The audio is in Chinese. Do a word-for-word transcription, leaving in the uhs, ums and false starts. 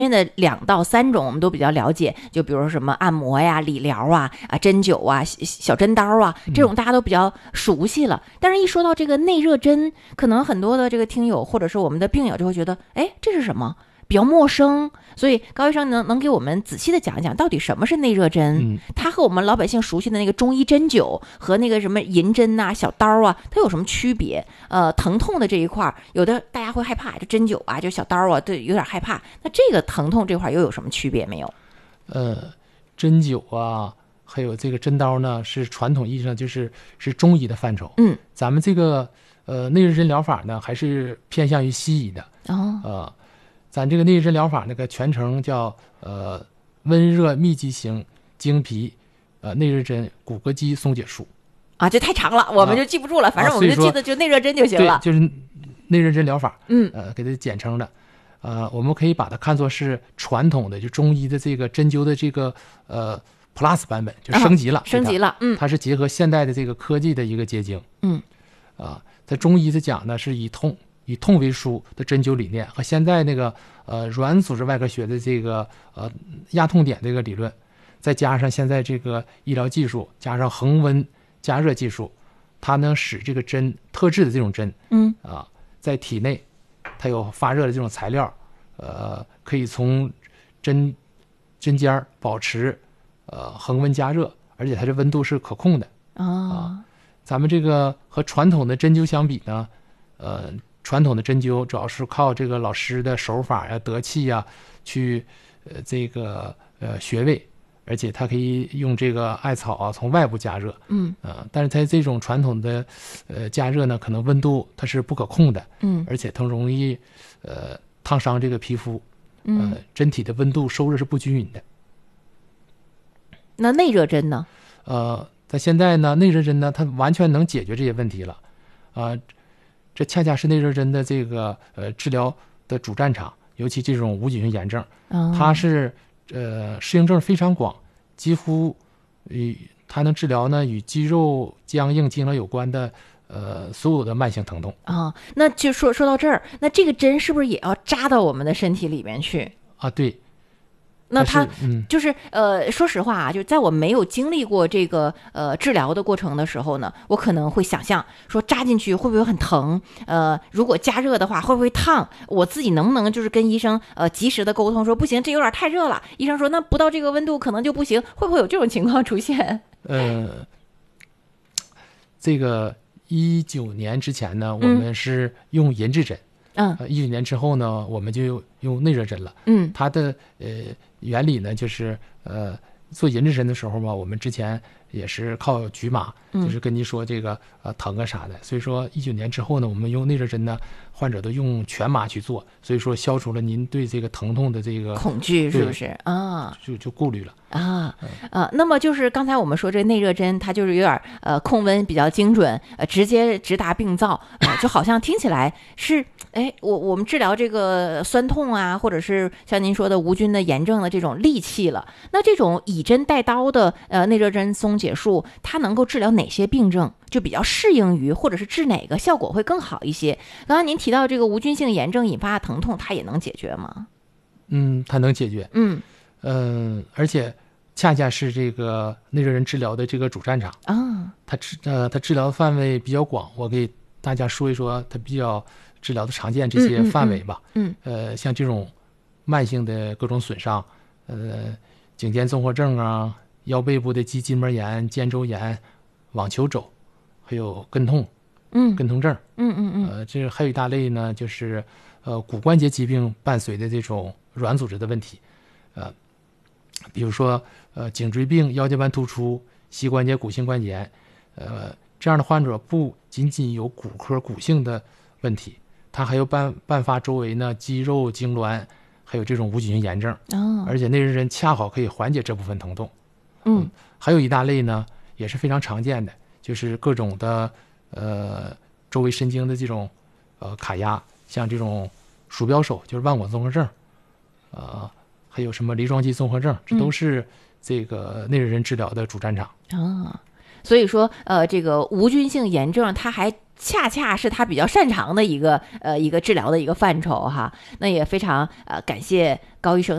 的两到三种我们都比较了解，就比如说什么按摩呀、理疗啊、啊针灸啊、小针刀啊，这种大家都比较熟悉了。嗯、但是，一说到这个内热针，可能很多的这个听友或者是我们的病友就会觉得，哎，这是什么？比较陌生。所以高医生能能给我们仔细的讲一讲，到底什么是内热针？嗯、它和我们老百姓熟悉的那个中医针灸和那个什么银针呐、啊、小刀啊，它有什么区别？呃，疼痛的这一块，有的大家会害怕，就针灸啊，就小刀啊，对，有点害怕。那这个疼痛这块又有什么区别没有？ 呃，针灸啊，还有这个针刀呢，是传统意义上就是是中医的范畴。嗯，咱们这个呃内热针疗法呢，还是偏向于西医的。哦，呃。咱这个内热针疗法那个全称叫呃温热密集型经皮呃内热针骨骼肌松解术啊，这太长了，我们就记不住了，啊、反正我们就记得就内热针就行了。 对，就是内热针疗法，嗯，呃，给它简称的，呃，我们可以把它看作是传统的就中医的这个针灸的这个呃 plus 版本，就升级了，啊、 升级了，嗯， 它是结合现代的这个科技的一个结晶，嗯，啊，在中医的讲呢，是以痛。以痛为枢的针灸理念和现在那个呃软组织外科学的这个呃压痛点这个理论，再加上现在这个医疗技术，加上恒温加热技术，它能使这个针特制的这种针，嗯啊，在体内它有发热的这种材料，呃，可以从针针尖保持呃恒温加热，而且它这温度是可控的。哦、啊，咱们这个和传统的针灸相比呢，呃。传统的针灸主要是靠这个老师的手法呀、得气呀，去呃这个呃穴位，而且它可以用这个艾草啊从外部加热，嗯啊、呃，但是它这种传统的呃加热呢，可能温度它是不可控的，嗯，而且它容易呃烫伤这个皮肤，呃针体的温度收热是不均匀的。 那内热针呢？ 呃，在现在呢，内热针呢，它完全能解决这些问题了，啊、呃。这恰恰是内热针的这个呃治疗的主战场，尤其这种无菌性炎症，哦、它是呃适应症非常广，几乎与它能治疗呢与肌肉僵硬、痉挛有关的呃所有的慢性疼痛啊、哦。那就说说到这儿，那这个针是不是也要扎到我们的身体里面去啊？对。 那他就是、嗯、呃，说实话啊，就在我没有经历过这个呃治疗的过程的时候呢，我可能会想象说扎进去会不会很疼？呃，如果加热的话会不会烫？我自己能不能就是跟医生呃及时的沟通说不行，这有点太热了。医生说那不到这个温度可能就不行，会不会有这种情况出现？ 呃，这个一九年之前呢，我们是用银质针。嗯，呃，一九年之后呢，我们就用内热针了。嗯，它的呃原理呢，就是呃做银质针的时候吧，我们之前也是靠局麻，嗯、就是跟您说这个呃疼啊啥的。所以说一九年之后呢，我们用内热针呢，患者都用全麻去做，所以说消除了您对这个疼痛的这个恐惧，是不是啊？ 就就顾虑了啊啊。那么就是刚才我们说这内热针，它就是有点呃控温比较精准，呃直接直达病灶，呃、就好像听起来是。哎，我我们治疗这个酸痛啊，或者是像您说的无菌的炎症的这种利器了。那这种以针带刀的呃内热针松解术，它能够治疗哪些病症？就比较适应于，或者是治哪个效果会更好一些？刚刚您提到这个无菌性炎症引发的疼痛，它也能解决吗？ 嗯，它能解决。嗯嗯、呃，而且恰恰是这个内热针治疗的这个主战场啊、哦。它治呃它治疗范围比较广，我给大家说一说它比较。治疗的常见这些范围吧，嗯，嗯嗯呃，像这种慢性的各种损伤，呃，颈肩综合症啊，腰背部的肌筋膜炎、肩周炎、网球肘，还有跟痛，嗯，跟痛症，嗯嗯嗯，呃，这还有一大类呢，就是呃骨关节疾病伴随的这种软组织的问题，呃，比如说呃颈椎病、腰间盘突出、膝关节骨性关节炎，呃，这样的患者不仅仅有骨科骨性的问题。它还有伴伴发周围呢肌肉痉挛，还有这种无菌性炎症，哦，而且内热针恰好可以缓解这部分疼痛。嗯，嗯还有一大类呢也是非常常见的，就是各种的呃周围神经的这种呃卡压，像这种鼠标手就是腕管综合症，呃，还有什么梨状肌综合症，这都是这个内热针治疗的主战场。 哦。 所以说呃，这个无菌性炎症它还恰恰是他比较擅长的一个呃一个治疗的一个范畴哈。那也非常呃感谢高医生。